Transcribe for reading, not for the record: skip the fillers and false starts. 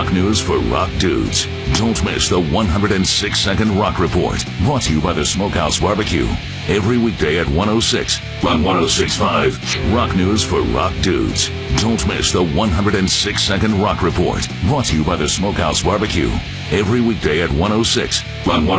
rock news for rock dudes. Don't miss the 106-second Rock Report, brought to you by the Smokehouse Barbecue. Every weekday at 106 on 106.5. Rock news for rock dudes. Don't miss the 106-second Rock Report, brought to you by the Smokehouse Barbecue. Every weekday at 106 on